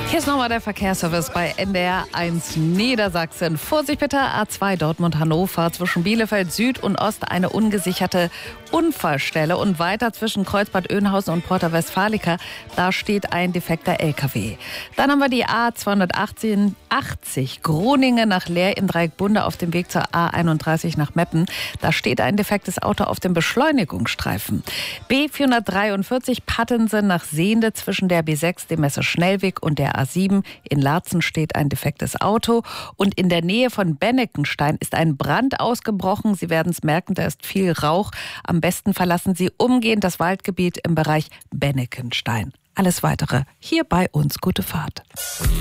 Hier ist nochmal der Verkehrsservice bei NDR 1 Niedersachsen. Vorsicht bitte, A2 Dortmund-Hannover, zwischen Bielefeld Süd und Ost eine ungesicherte Unfallstelle und weiter zwischen Kreuzbad Oeynhausen und Porta Westfalica, da steht ein defekter LKW. Dann haben wir die A280 Groningen nach Leer im Dreieck Bunde auf dem Weg zur A31 nach Meppen. Da steht ein defektes Auto auf dem Beschleunigungsstreifen. B443 Pattensen nach Sehnde zwischen der B6, dem Messe-Schnellweg und der A7 in Laatzen steht ein defektes Auto. Und in der Nähe von Benneckenstein ist ein Brand ausgebrochen. Sie werden es merken, da ist viel Rauch. Am besten verlassen Sie umgehend das Waldgebiet im Bereich Benneckenstein. Alles Weitere hier bei uns. Gute Fahrt.